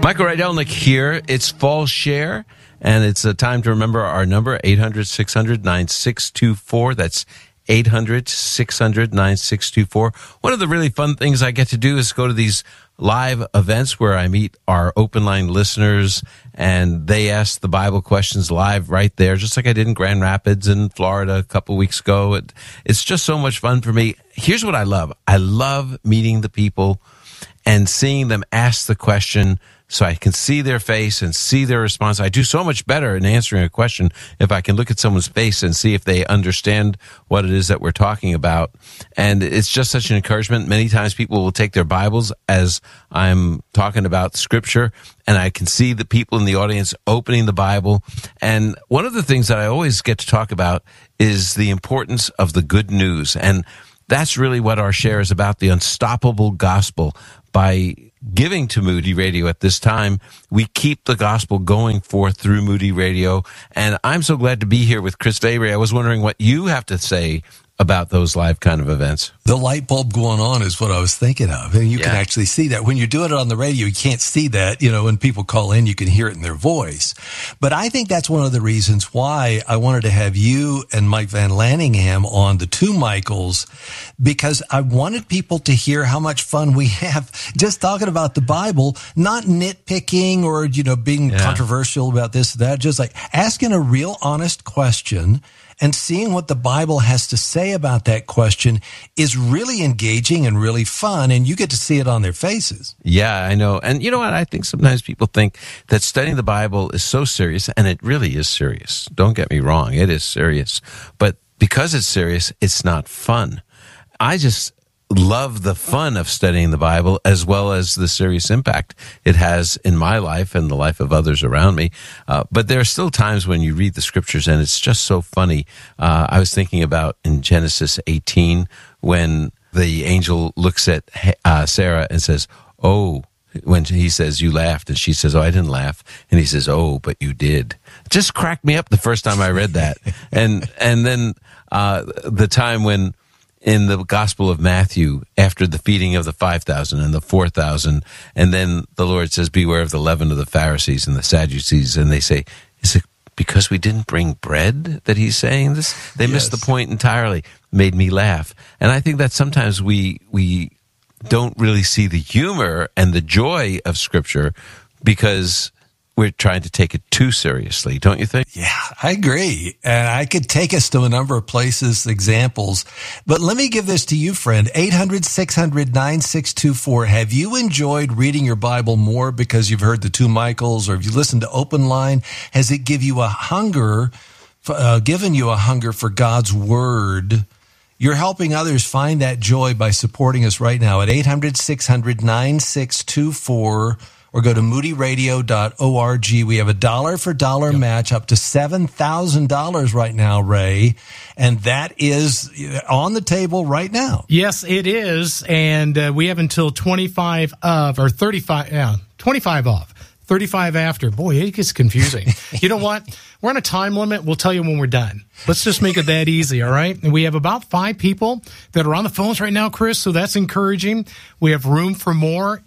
Michael Rydelnik here. It's Fall Share, and it's a time to remember our number, 800-600-9624. That's 800-600-9624. One of the really fun things I get to do is go to these live events where I meet our open line listeners, and they ask the Bible questions live right there, just like I did in Grand Rapids in Florida a couple weeks ago. It's just so much fun for me. Here's what I love. I love meeting the people and seeing them ask the question so I can see their face and see their response. I do so much better in answering a question if I can look at someone's face and see if they understand what it is that we're talking about. And it's just such an encouragement. Many times people will take their Bibles as I'm talking about Scripture, and I can see the people in the audience opening the Bible. And one of the things that I always get to talk about is the importance of the good news. And that's really what our share is about, the unstoppable gospel. By giving to Moody Radio at this time, we keep the gospel going forth through Moody Radio. And I'm so glad to be here with Chris Fabry. I was wondering what you have to say about those live kind of events. The light bulb going on is what I was thinking of. And you can actually see that. When you're doing it on the radio, you can't see that. You know, when people call in, you can hear it in their voice. But I think that's one of the reasons why I wanted to have you and Mike Van Lanningham on the two Michaels, because I wanted people to hear how much fun we have just talking about the Bible, not nitpicking or, you know, being controversial about this or that, just like asking a real honest question and seeing what the Bible has to say about that question is really engaging and really fun, and you get to see it on their faces. Yeah, I know. And you know what? I think sometimes people think that studying the Bible is so serious, and it really is serious. Don't get me wrong. It is serious. But because it's serious, it's not fun. I just love the fun of studying the Bible as well as the serious impact it has in my life and the life of others around me. But there are still times when you read the scriptures and it's just so funny. I was thinking about in Genesis 18 when the angel looks at Sarah and says, "Oh," when he says, "You laughed," and she says, "Oh, I didn't laugh." And he says, "Oh, but you did." Just cracked me up the first time I read that. And then the time when in the Gospel of Matthew, after the feeding of the 5,000 and the 4,000, and then the Lord says, "Beware of the leaven of the Pharisees and the Sadducees," and they say, "Is it because we didn't bring bread that he's saying this?" They missed the point entirely. Made me laugh. And I think that sometimes we don't really see the humor and the joy of Scripture because we're trying to take it too seriously, don't you think? Yeah, I agree. And I could take us to a number of places, examples. But let me give this to you, friend. 800-600-9624. Have you enjoyed reading your Bible more because you've heard the two Michaels, or have you listened to Open Line? Has it given you a hunger for God's Word? You're helping others find that joy by supporting us right now at 800-600-9624. Or go to moodyradio.org. We have a $1 match up to $7,000 right now, Ray. And that is on the table right now. Yes, it is. And we have until 25 of, or 35, 25 of. 35 after. Boy, it gets confusing. You know what? We're on a time limit. We'll tell you when we're done. Let's just make it that easy, all right? And we have about 5 people that are on the phones right now, Chris, so that's encouraging. We have room for more.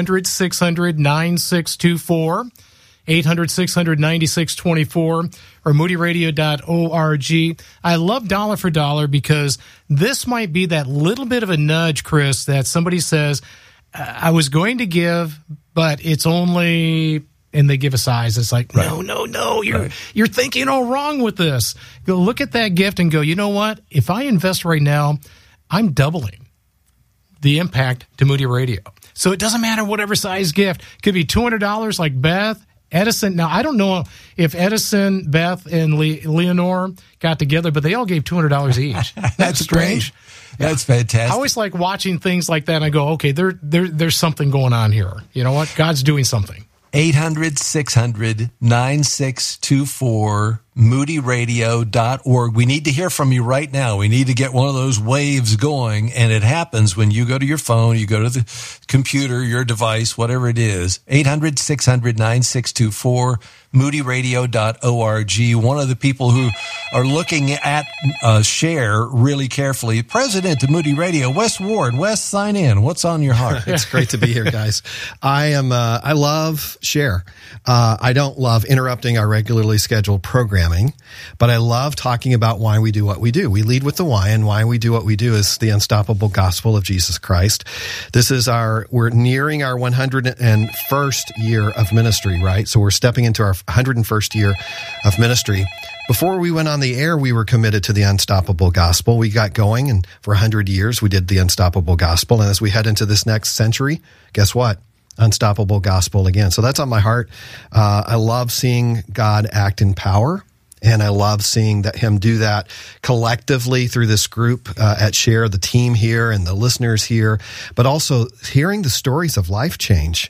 800-600-9624. 800-600-9624 or moodyradio.org. I love Dollar for Dollar because this might be that little bit of a nudge, Chris, that somebody says, I was going to give, but it's only, and they give a size. It's like, no, you're thinking all wrong with this. Go look at that gift and go, you know what? If I invest right now, I'm doubling the impact to Moody Radio. So it doesn't matter whatever size gift. It could be $200 like Beth, Edison. Now, I don't know if Edison, Beth, and Leonore got together, but they all gave $200 each. That's strange. That's fantastic. I always like watching things like that, and I go, okay, there's something going on here. You know what? God's doing something. 800-600-9624. moodyradio.org. We need to hear from you right now. We need to get one of those waves going, and it happens when you go to your phone, you go to the computer, your device, whatever it is, 800-600-9624, moodyradio.org. One of the people who are looking at Share really carefully, President of Moody Radio, Wes Ward. Wes, sign in. What's on your heart? It's great to be here, guys. I love Share. I don't love interrupting our regularly scheduled programming, but I love talking about why we do what we do. We lead with the why, and why we do what we do is the unstoppable gospel of Jesus Christ. This is we're nearing our 101st year of ministry, right? So we're stepping into our 101st year of ministry. Before we went on the air, we were committed to the unstoppable gospel. We got going, and for 100 years, we did the unstoppable gospel. And as we head into this next century, guess what? Unstoppable gospel again. So that's on my heart. I love seeing God act in power, and I love seeing him do that collectively through this group at Share, the team here and the listeners here, but also hearing the stories of life change.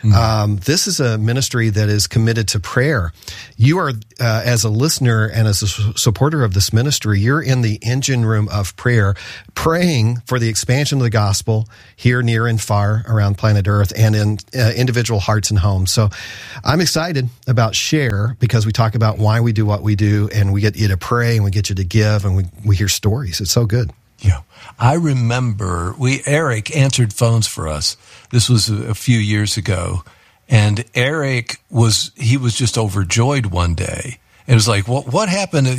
This is a ministry that is committed to prayer. You are, as a listener and as a supporter of this ministry, you're in the engine room of prayer, praying for the expansion of the gospel here, near, and far around planet Earth and in individual hearts and homes. So I'm excited about Share because we talk about why we do what we do, and we get you to pray, and we get you to give, and we hear stories. It's so good. Yeah. I remember Eric answered phones for us. This was a few years ago. And Eric was just overjoyed one day. It was like, what happened?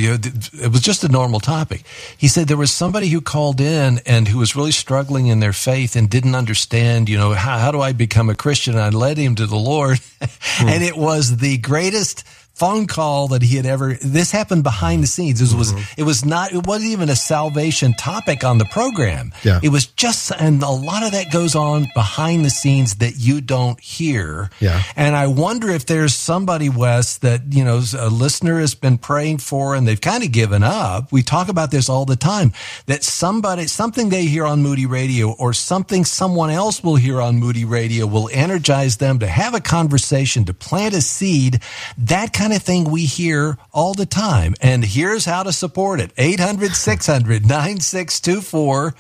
It was just a normal topic. He said there was somebody who called in and who was really struggling in their faith and didn't understand, how do I become a Christian? And I led him to the Lord. And it was the greatest phone call that he had ever. This happened behind the scenes. It wasn't even a salvation topic on the program. Yeah. It was just, and a lot of that goes on behind the scenes that you don't hear. Yeah. And I wonder if there's somebody, Wes, that, a listener has been praying for and they've kind of given up. We talk about this all the time, that something they hear on Moody Radio or something someone else will hear on Moody Radio will energize them to have a conversation, to plant a seed. That kind of thing we hear all the time. And here's how to support it. 800-600-9624,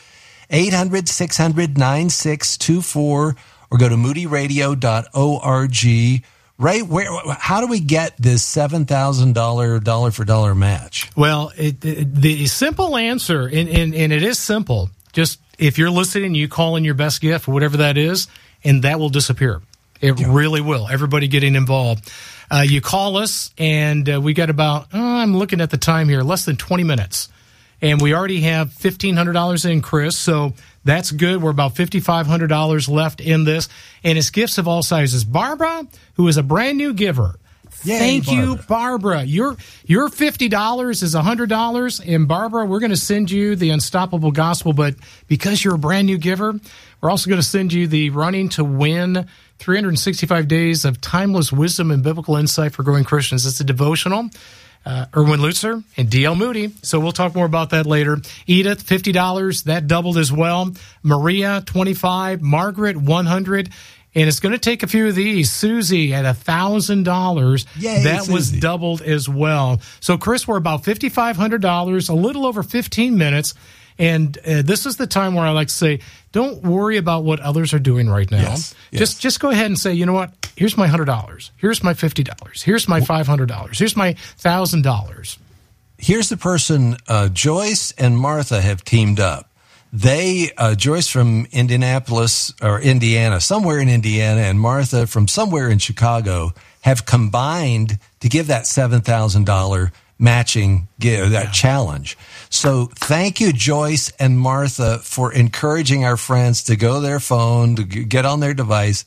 800-600-9624, or go to moodyradio.org. Ray, how do we get this $7,000 dollar for dollar match? Well, the simple answer, and it is simple, just if you're listening, you call in your best gift, whatever that is, and that will disappear. It really will. Everybody getting involved. You call us, and we got about, I'm looking at the time here, less than 20 minutes. And we already have $1,500 in, Chris, so that's good. We're about $5,500 left in this. And it's gifts of all sizes. Barbara, who is a brand new giver. Yay, Thank you, Barbara. Your $50 is $100. And Barbara, we're going to send you the Unstoppable Gospel, but because you're a brand new giver, we're also going to send you the Running to Win 365 Days of Timeless Wisdom and Biblical Insight for Growing Christians. It's a devotional. Erwin Lutzer and D.L. Moody. So we'll talk more about that later. Edith, $50. That doubled as well. Maria, $25. Margaret, $100. And it's going to take a few of these. Susie at $1,000. Yay, that Susie. was doubled as well. So, Chris, we're about $5,500, a little over 15 minutes. And this is the time where I like to say, don't worry about what others are doing right now. Yes. Just go ahead and say, you know what? Here's my $100. Here's my $50. Here's my $500. Here's my $1,000. Here's the person, Joyce and Martha have teamed up. Joyce from Indianapolis or Indiana, somewhere in Indiana, and Martha from somewhere in Chicago have combined to give that $7,000 matching challenge. So thank you, Joyce and Martha, for encouraging our friends to go to their phone, to get on their device,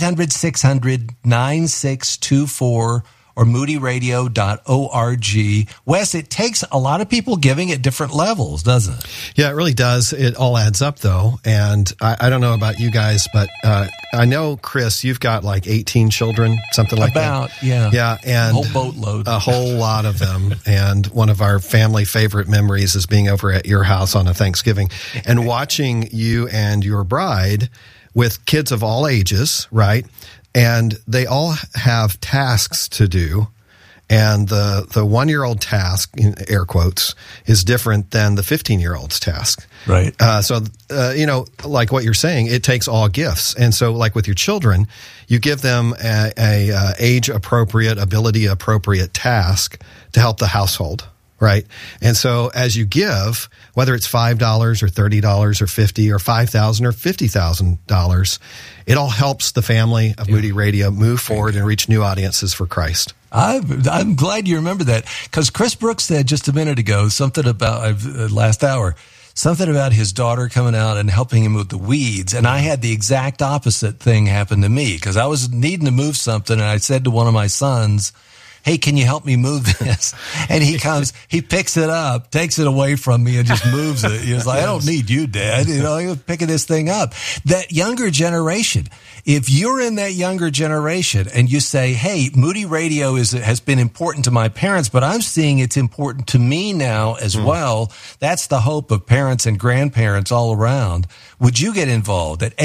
800-600-9624, or moodyradio.org. Wes, it takes a lot of people giving at different levels, doesn't it? Yeah, it really does. It all adds up, though. And I don't know about you guys, but I know, Chris, you've got like 18 children, something like that. Yeah. Yeah, and a whole boatload. A whole lot of them. And one of our family favorite memories is being over at your house on a Thanksgiving and watching you and your bride with kids of all ages, right? And they all have tasks to do. And the 1-year-old task, in air quotes, is different than the 15-year-old's task. Right. So, like what you're saying, it takes all gifts. And so, like with your children, you give them a age-appropriate, ability-appropriate task to help the household. Right. And so as you give, whether it's $5 or $30 or $50 or $5,000 or $50,000, it all helps the family of Moody Radio move forward and reach new audiences for Christ. I'm glad you remember that, because Chris Brooks said just a minute ago something about last hour, something about his daughter coming out and helping him with the weeds. And I had the exact opposite thing happen to me, because I was needing to move something. And I said to one of my sons, hey, can you help me move this? And he comes, he picks it up, takes it away from me and just moves it. He was like, I don't need you, Dad. He was picking this thing up. That younger generation, if you're in that younger generation and you say, hey, Moody Radio has been important to my parents, but I'm seeing it's important to me now as well. That's the hope of parents and grandparents all around. Would you get involved at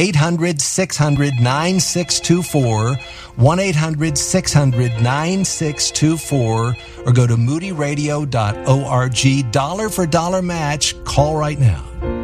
800-600-9624, 1-800-600-9624, or go to moodyradio.org. $1 for $1 match. Call right now.